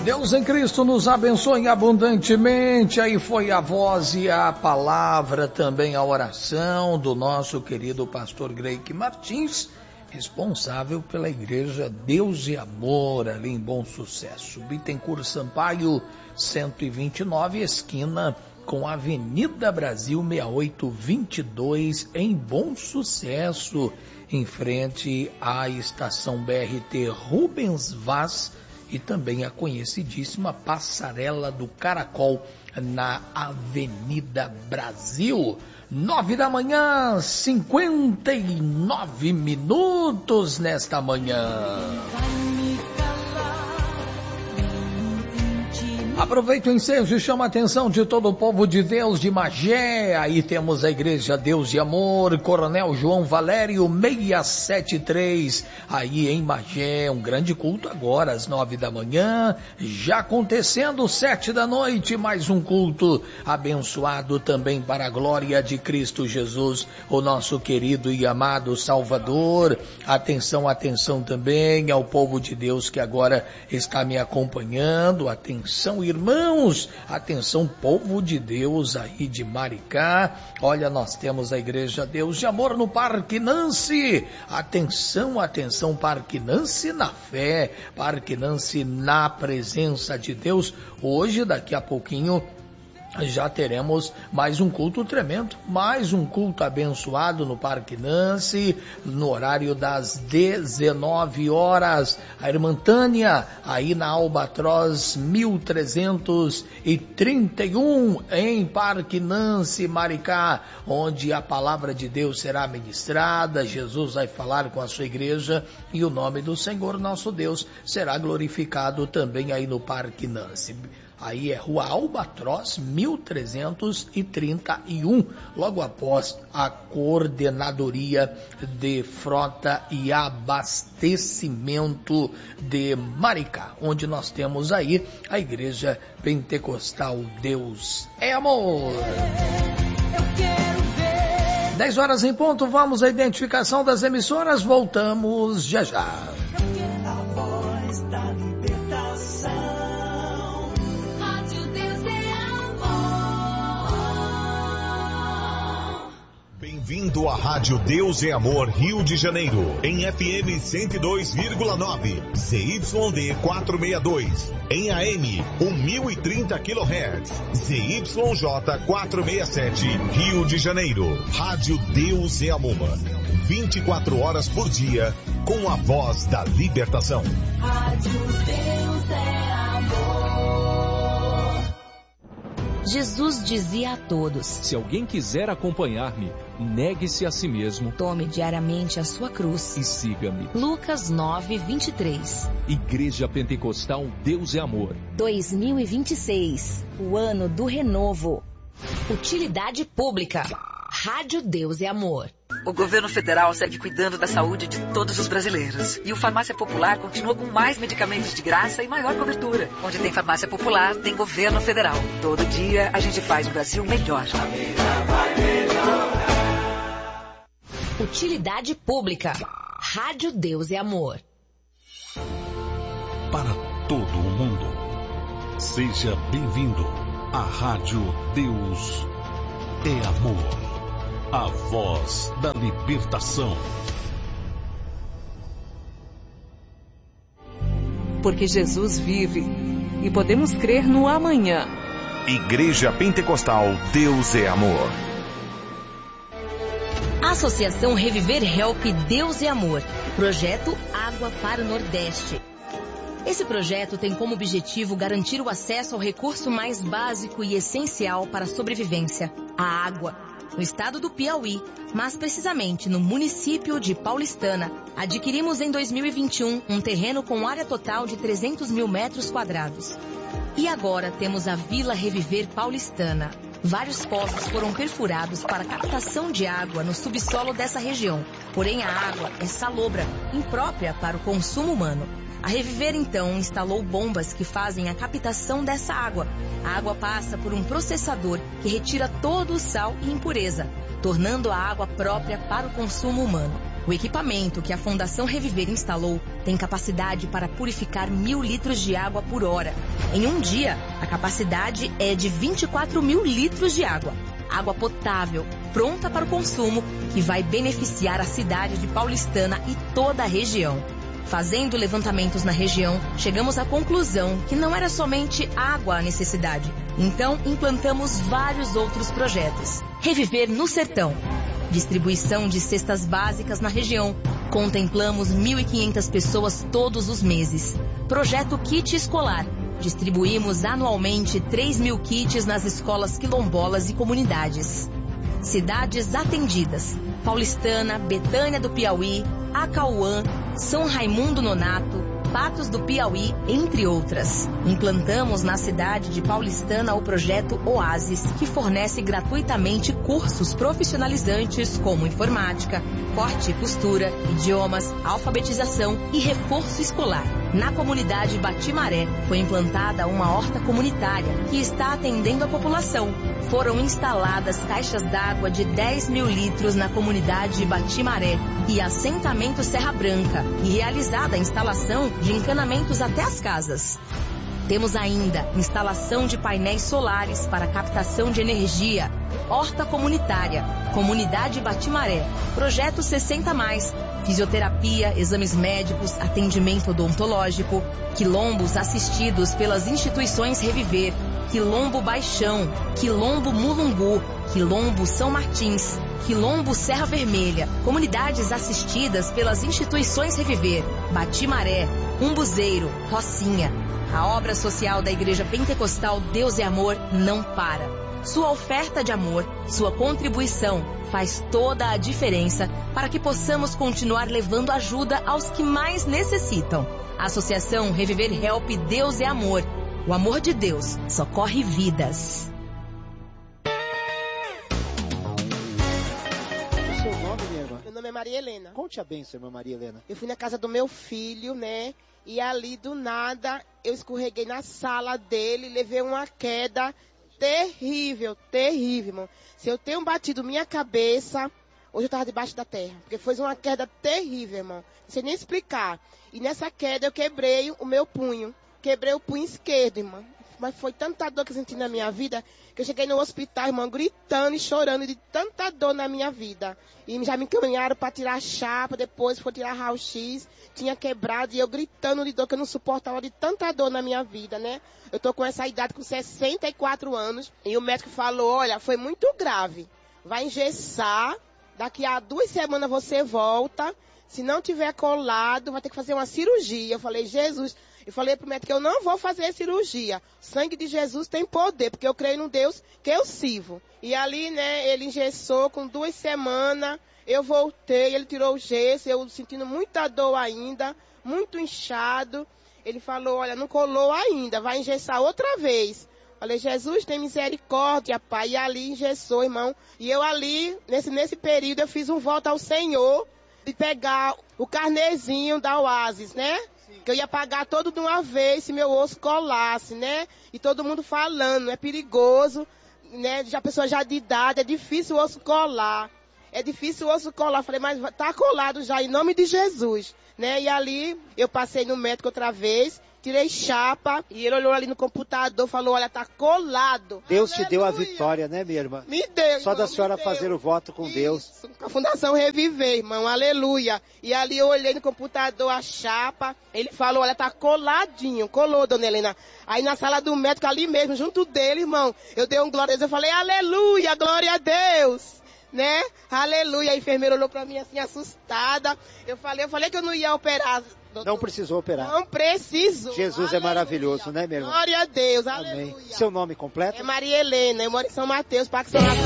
Deus em Cristo nos abençoe abundantemente. Aí foi a voz e a palavra, também a oração do nosso querido pastor Greike Martins, responsável pela igreja Deus e Amor, ali em Bom Sucesso. Bittencourt Sampaio, 129, esquina com a Avenida Brasil 6822, em Bom Sucesso, em frente à estação BRT Rubens Vaz, e também a conhecidíssima Passarela do Caracol, na Avenida Brasil. 9 da manhã, 59 minutos nesta manhã. Aproveita o ensejo e chama a atenção de todo o povo de Deus de Magé. Aí temos a igreja Deus e Amor, Coronel João Valério 673, aí em Magé, um grande culto agora às 9 da manhã, já acontecendo 7 da noite, mais um culto abençoado também para a glória de Cristo Jesus, o nosso querido e amado Salvador. Atenção, atenção também ao povo de Deus que agora está me acompanhando. Atenção, irmãos, atenção, povo de Deus aí de Maricá. Olha, nós temos a igreja Deus de Amor no Parque Nancy. Atenção, atenção, Parque Nancy na fé, Parque Nancy na presença de Deus. Hoje, daqui a pouquinho, já teremos mais um culto tremendo, mais um culto abençoado no Parque Nancy, no horário das 19 horas. A irmã Tânia, aí na Albatroz 1331, em Parque Nancy, Maricá, onde a palavra de Deus será ministrada. Jesus vai falar com a sua igreja e o nome do Senhor nosso Deus será glorificado também aí no Parque Nancy. Aí é Rua Albatroz, 1331, logo após a Coordenadoria de Frota e Abastecimento de Maricá, onde nós temos aí a Igreja Pentecostal Deus é Amor. 10 horas em ponto, vamos à identificação das emissoras, voltamos já já. A voz da libertação. Bem-vindo à Rádio Deus é Amor Rio de Janeiro, em FM 102,9, ZYD 462, em AM 1030 kHz, ZYJ 467, Rio de Janeiro. Rádio Deus é Amor, 24 horas por dia, com a voz da libertação. Rádio Deus é Amor. Jesus dizia a todos: se alguém quiser acompanhar-me, negue-se a si mesmo. Tome diariamente a sua cruz e siga-me. Lucas 9:23. Igreja Pentecostal Deus é Amor. 2026, o ano do renovo. Utilidade pública. Rádio Deus é Amor. O governo federal segue cuidando da saúde de todos os brasileiros. E o Farmácia Popular continua com mais medicamentos de graça e maior cobertura. Onde tem Farmácia Popular, tem governo federal. Todo dia a gente faz o Brasil melhor. Utilidade pública. Rádio Deus é Amor. Para todo o mundo, seja bem-vindo à Rádio Deus é Amor. A voz da libertação. Porque Jesus vive e podemos crer no amanhã. Igreja Pentecostal Deus é Amor. Associação Reviver Help Deus é Amor. Projeto Água para o Nordeste. Esse projeto tem como objetivo garantir o acesso ao recurso mais básico e essencial para a sobrevivência, a água. No estado do Piauí, mas precisamente no município de Paulistana, adquirimos em 2021 um terreno com área total de 300 mil metros quadrados. E agora temos a Vila Reviver Paulistana. Vários poços foram perfurados para captação de água no subsolo dessa região. Porém, a água é salobra, imprópria para o consumo humano. A Reviver, então, instalou bombas que fazem a captação dessa água. A água passa por um processador que retira todo o sal e impureza, tornando a água própria para o consumo humano. O equipamento que a Fundação Reviver instalou tem capacidade para purificar 1.000 litros de água por hora. Em um dia, a capacidade é de 24.000 litros de água. Água potável, pronta para o consumo, que vai beneficiar a cidade de Paulistana e toda a região. Fazendo levantamentos na região, chegamos à conclusão que não era somente água a necessidade. Então, implantamos vários outros projetos. Reviver no Sertão. Distribuição de cestas básicas na região. Contemplamos 1.500 pessoas todos os meses. Projeto Kit Escolar. Distribuímos anualmente 3.000 kits nas escolas quilombolas e comunidades. Cidades atendidas: Paulistana, Betânia do Piauí, Acauã, São Raimundo Nonato, Patos do Piauí, entre outras. Implantamos na cidade de Paulistana o projeto Oasis, que fornece gratuitamente cursos profissionalizantes como informática, corte e costura, idiomas, alfabetização e reforço escolar. Na comunidade Batimaré foi implantada uma horta comunitária que está atendendo a população. Foram instaladas caixas d'água de 10.000 litros na comunidade Batimaré e assentamento Serra Branca, e realizada a instalação de encanamentos até as casas. Temos ainda instalação de painéis solares para captação de energia, horta comunitária, comunidade Batimaré, projeto 60+, fisioterapia, exames médicos, atendimento odontológico, quilombos assistidos pelas instituições Reviver, Quilombo Baixão, Quilombo Mulungu, Quilombo São Martins, Quilombo Serra Vermelha, comunidades assistidas pelas instituições Reviver, Batimaré, Umbuzeiro, Rocinha. A obra social da Igreja Pentecostal Deus é Amor não para. Sua oferta de amor, sua contribuição faz toda a diferença para que possamos continuar levando ajuda aos que mais necessitam. Associação Reviver Help Deus é Amor. O amor de Deus socorre vidas. O seu nome, minha irmã? Meu nome é Maria Helena. Conte a bênção, irmã Maria Helena. Eu fui na casa do meu filho, né? E ali, do nada, eu escorreguei na sala dele, levei uma queda terrível, terrível, irmão. Se eu tenho batido minha cabeça, hoje eu tava debaixo da terra. Porque foi uma queda terrível, irmão. Não sei nem explicar. E nessa queda eu quebrei o meu punho. Quebrei o punho esquerdo, irmão. Mas foi tanta dor que eu senti na minha vida, que eu cheguei no hospital, irmão, gritando e chorando de tanta dor na minha vida. E já me encaminharam para tirar a chapa, depois foi tirar raio-x, tinha quebrado, e eu gritando de dor, que eu não suportava de tanta dor na minha vida, né? Eu tô com essa idade, com 64 anos, e o médico falou, olha, foi muito grave, vai engessar, daqui a 2 semanas você volta, se não tiver colado, vai ter que fazer uma cirurgia. Eu falei, Jesus... Eu falei pro médico que eu não vou fazer cirurgia. O sangue de Jesus tem poder, porque eu creio no Deus que eu sirvo. E ali, né, ele engessou com 2 semanas. Eu voltei, ele tirou o gesso, eu sentindo muita dor ainda, muito inchado. Ele falou, olha, não colou ainda, vai engessar outra vez. Falei, Jesus, tem misericórdia, pai. E ali engessou, irmão. E eu ali, nesse período, eu fiz um voto ao Senhor de pegar o carnezinho da Oasis, né? Que eu ia pagar todo de uma vez se meu osso colasse, né? E todo mundo falando, é perigoso, né? Já pessoa já de idade, é difícil o osso colar. É difícil o osso colar. Falei, mas tá colado já, em nome de Jesus, né? E ali, eu passei no médico outra vez, tirei chapa, e ele olhou ali no computador, falou, olha, tá colado. Deus te deu a vitória, né, minha irmã? Me deu, só irmão, da senhora fazer o voto com Deus. Com a Fundação Reviver, irmão, aleluia. E ali eu olhei no computador a chapa, ele falou, olha, tá coladinho, colou, dona Helena. Aí na sala do médico, ali mesmo, junto dele, irmão, eu dei um glória a Deus, eu falei, aleluia, glória a Deus. Né? Aleluia. A enfermeira olhou pra mim assim, assustada. Eu falei que eu não ia operar. Doutor. Não precisou operar. Não precisou. Jesus aleluia. É maravilhoso, né, meu irmão? Glória a Deus, amém. Aleluia. Seu nome completo? É Maria Helena, eu moro em São Mateus, Parque São Rafael.